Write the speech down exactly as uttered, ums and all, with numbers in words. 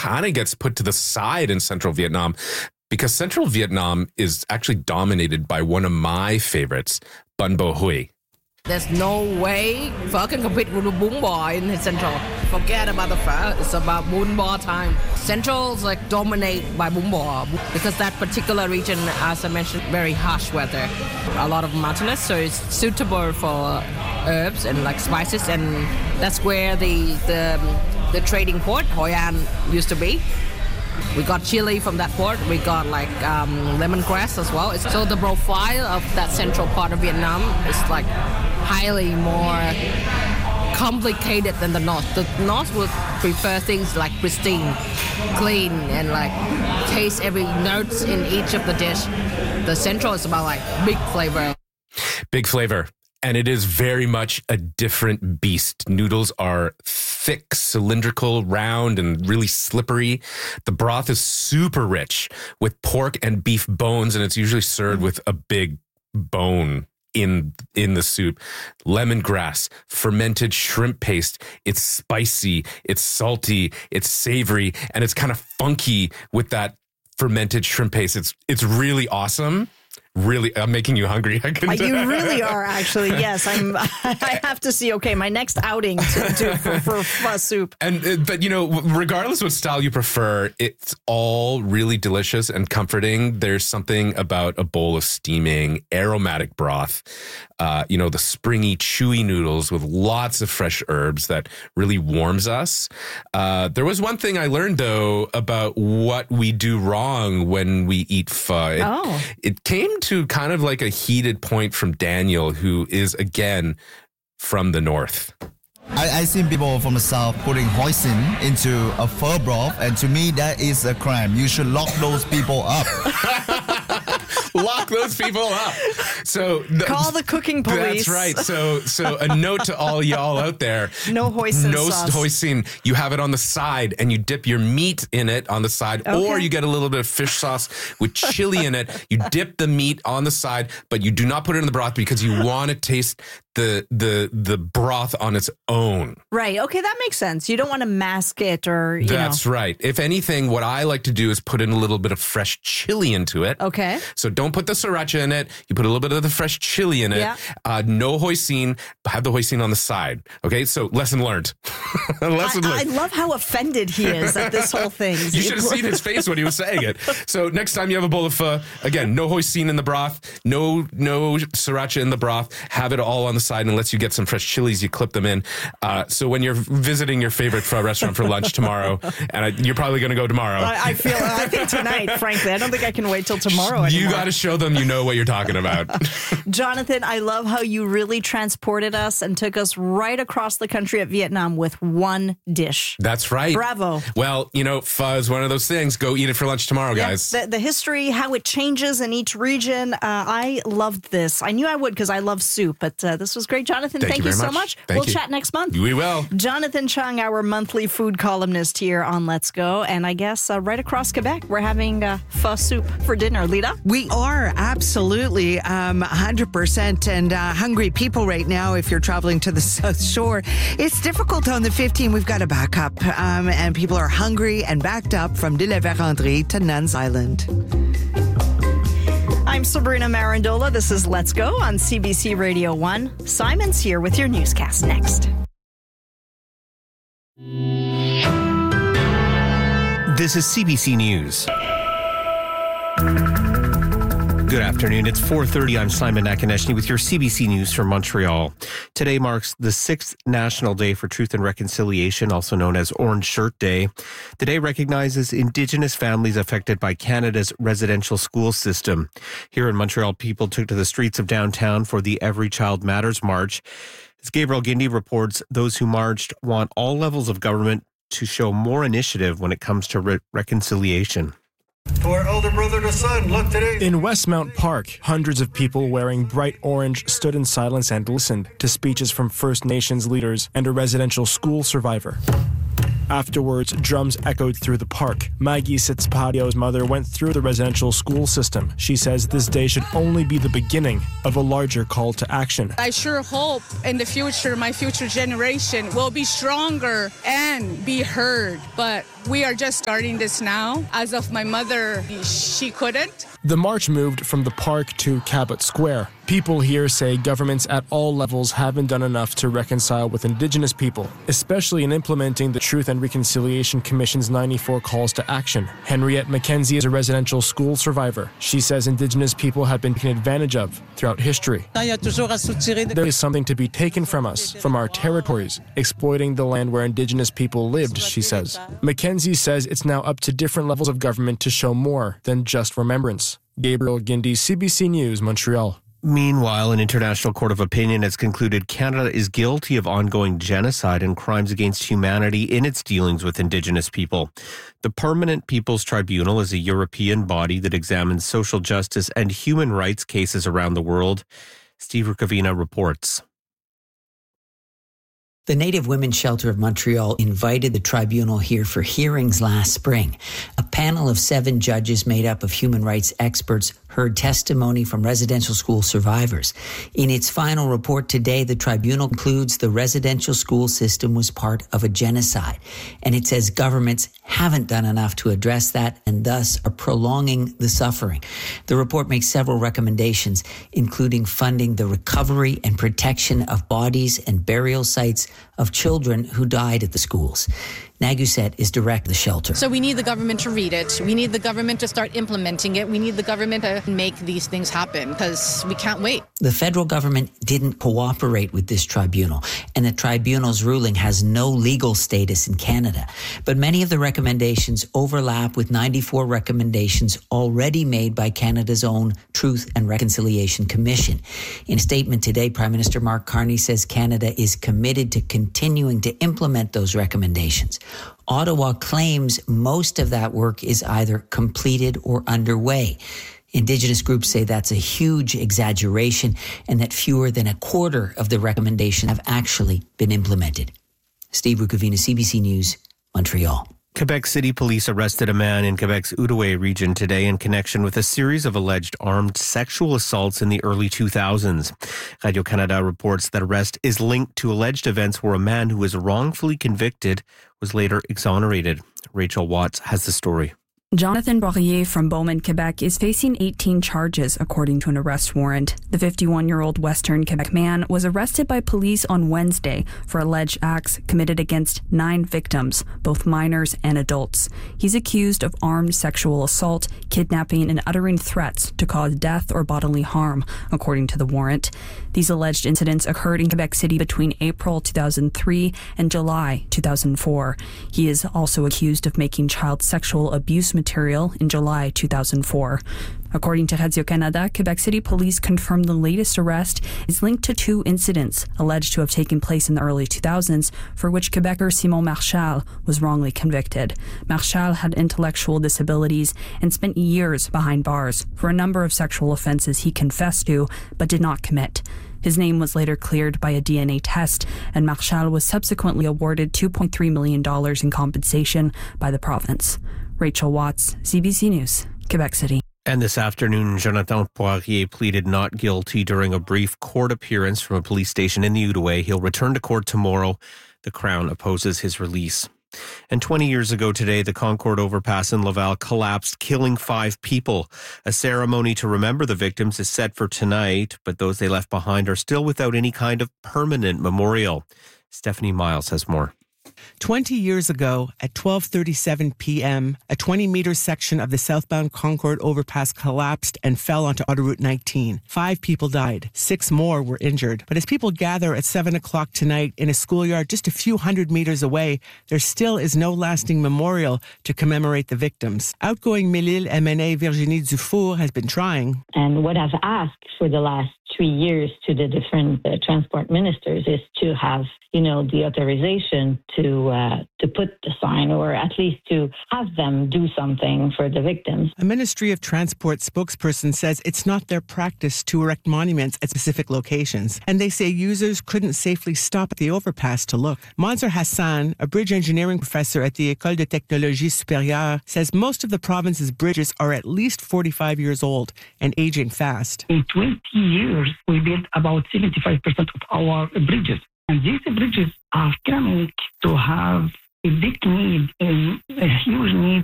kind of gets put to the side in Central Vietnam because Central Vietnam is actually dominated by one of my favorites, Bun Bo Hui. There's no way phở can compete with bún bò in Central. Forget about the phở. It's about bún bò time. Central's like dominated by bún bò because that particular region, as I mentioned, very harsh weather. A lot of mountainous, so it's suitable for herbs and like spices, and that's where the the, the trading port Hoi An used to be. We got chili from that port. We got like um, lemongrass as well. So the profile of that central part of Vietnam is like highly more complicated than the north. The north would prefer things like pristine, clean, and like taste every notes in each of the dish. The central is about like big flavor. Big flavor. And it is very much a different beast. Noodles are thick, cylindrical, round, and really slippery. The broth is super rich with pork and beef bones, and it's usually served with a big bone in in the soup. Lemongrass, fermented shrimp paste. It's spicy, it's salty, it's savory, and it's kind of funky with that fermented shrimp paste. It's it's really awesome. Really, I'm making you hungry. I can you really are, actually. Yes, I'm. I have to see. Okay, my next outing to, to, for, for pho soup. And uh, but you know, regardless what style you prefer, it's all really delicious and comforting. There's something about a bowl of steaming aromatic broth. Uh, you know, the springy, chewy noodles with lots of fresh herbs that really warms us. Uh, there was one thing I learned though about what we do wrong when we eat pho. It, oh, it came to to kind of like a heated point from Daniel, who is, again, from the north. I, I seen people from the south putting hoisin into a pho broth, and to me, that is a crime. You should lock those people up. Lock those people up. So the, call the cooking police. That's right. So so a note to all y'all out there. No hoisin no sauce. No hoisin. You have it on the side and you dip your meat in it on the side, okay. or you get a little bit of fish sauce with chili in it. You dip the meat on the side, but you do not put it in the broth because you want to taste the the the broth on its own. Right. Okay, that makes sense. You don't want to mask it or, you That's know. right. If anything, what I like to do is put in a little bit of fresh chili into it. Okay. So don't put the sriracha in it. You put a little bit of the fresh chili in it. Yeah. Uh, no hoisin. Have the hoisin on the side. Okay, so lesson learned. lesson I, learned. I love how offended he is at this whole thing. You should have seen his face when he was saying it. So next time you have a bowl of pho, again, no hoisin in the broth, no no sriracha in the broth. Have it all on the side, and lets you get some fresh chilies. You clip them in. Uh, so when you're visiting your favorite pho restaurant for lunch tomorrow, and I, you're probably going to go tomorrow. I, I feel. I think tonight, frankly, I don't think I can wait till tomorrow anymore. You got to show them you know what you're talking about. Jonathan, I love how you really transported us and took us right across the country at Vietnam with one dish. That's right. Bravo. Well, you know, pho is one of those things. Go eat it for lunch tomorrow, yeah, guys. The, the history, how it changes in each region. Uh, I loved this. I knew I would because I love soup, but uh, this was great. Jonathan, thank, thank you, you so much. much. Thank we'll you. chat next month. We will. Jonathan Chung, our monthly food columnist here on Let's Go. And I guess uh, right across Quebec, we're having uh, pho soup for dinner. Lita? We are, absolutely, um, one hundred percent. And uh, hungry people right now, if you're traveling to the South Shore. It's difficult on the fifteenth. We've got to back up. Um, and people are hungry and backed up from De La Vérendrye to Nuns Island. I'm Sabrina Marandola. This is Let's Go on C B C Radio one. Simon's here with your newscast next. This is C B C News. Good afternoon. It's four thirty. I'm Simon Nakonechny with your C B C News from Montreal. Today marks the sixth National Day for Truth and Reconciliation, also known as Orange Shirt Day. The day recognizes Indigenous families affected by Canada's residential school system. Here in Montreal, people took to the streets of downtown for the Every Child Matters March. As Gabriel Guindy reports, those who marched want all levels of government to show more initiative when it comes to re- reconciliation. To our elder brother, the sun, look today. In Westmount Park, hundreds of people wearing bright orange stood in silence and listened to speeches from First Nations leaders and a residential school survivor. Afterwards, drums echoed through the park. Maggie Sitzpatio's mother went through the residential school system. She says this day should only be the beginning of a larger call to action. I sure hope in the future, my future generation will be stronger and be heard. But We are just starting this now. As of my mother, she couldn't. The march moved from the park to Cabot Square. People here say governments at all levels haven't done enough to reconcile with Indigenous people, especially in implementing the Truth and Reconciliation Commission's ninety-four calls to action. Henriette McKenzie is a residential school survivor. She says Indigenous people have been taken advantage of throughout history. There is something to be taken from us, from our territories, exploiting the land where Indigenous people lived, she says. McKenzie says it's now up to different levels of government to show more than just remembrance. Gabriel Guindy, C B C News, Montreal. Meanwhile, an international court of opinion has concluded Canada is guilty of ongoing genocide and crimes against humanity in its dealings with Indigenous people. The Permanent People's Tribunal is a European body that examines social justice and human rights cases around the world. Steve Rukavina reports. The Native Women's Shelter of Montreal invited the tribunal here for hearings last spring. A panel of seven judges made up of human rights experts heard testimony from residential school survivors. In its final report today, the tribunal concludes the residential school system was part of a genocide. And it says governments haven't done enough to address that and thus are prolonging the suffering. The report makes several recommendations, including funding the recovery and protection of bodies and burial sites of children who died at the schools. Naguset is direct the shelter. So we need the government to read it. We need the government to start implementing it. We need the government to make these things happen because we can't wait. The federal government didn't cooperate with this tribunal, and the tribunal's ruling has no legal status in Canada. But many of the recommendations overlap with ninety-four recommendations already made by Canada's own Truth and Reconciliation Commission. In a statement today, Prime Minister Mark Carney says Canada is committed to continuing to implement those recommendations. Ottawa claims most of that work is either completed or underway. Indigenous groups say that's a huge exaggeration and that fewer than a quarter of the recommendations have actually been implemented. Steve Rukavina, C B C News, Montreal. Quebec City Police arrested a man in Quebec's Outaouais region today in connection with a series of alleged armed sexual assaults in the early two thousands. Radio-Canada reports that arrest is linked to alleged events where a man who was wrongfully convicted was later exonerated. Rachel Watts has the story. Jonathan Bourrier from Beaumont, Quebec is facing eighteen charges, according to an arrest warrant. The fifty-one-year-old Western Quebec man was arrested by police on Wednesday for alleged acts committed against nine victims, both minors and adults. He's accused of armed sexual assault, kidnapping, and uttering threats to cause death or bodily harm, according to the warrant. These alleged incidents occurred in Quebec City between April two thousand three and July two thousand four. He is also accused of making child sexual abuse material in July two thousand four. According to Radio-Canada, Quebec City Police confirmed the latest arrest is linked to two incidents alleged to have taken place in the early two thousands, for which Quebecer Simon Marchal was wrongly convicted. Marchal had intellectual disabilities and spent years behind bars for a number of sexual offenses he confessed to but did not commit. His name was later cleared by a D N A test, and Marchal was subsequently awarded two point three million dollars in compensation by the province. Rachel Watts, C B C News, Quebec City. And this afternoon, Jonathan Poirier pleaded not guilty during a brief court appearance from a police station in the Outaouais. He'll return to court tomorrow. The Crown opposes his release. And twenty years ago today, the Concord overpass in Laval collapsed, killing five people. A ceremony to remember the victims is set for tonight, but those they left behind are still without any kind of permanent memorial. Stephanie Miles has more. twenty years ago, at twelve thirty-seven p.m., a twenty-meter section of the southbound Concord overpass collapsed and fell onto Autoroute nineteen. Five people died. Six more were injured. But as people gather at seven o'clock tonight in a schoolyard just a few hundred meters away, there still is no lasting memorial to commemorate the victims. Outgoing Mélile M N A Virginie Dufour has been trying. And what I've asked for the last three years to the different uh, transport ministers is to have, you know, the authorization to uh, to put the sign, or at least to have them do something for the victims. A Ministry of Transport spokesperson says it's not their practice to erect monuments at specific locations, and they say users couldn't safely stop at the overpass to look. Mansour Hassan, a bridge engineering professor at the École de Technologie Supérieure, says most of the province's bridges are at least forty-five years old and aging fast. In twenty years, we built about seventy-five percent of our bridges. And these bridges are coming to have a big need, a, a huge need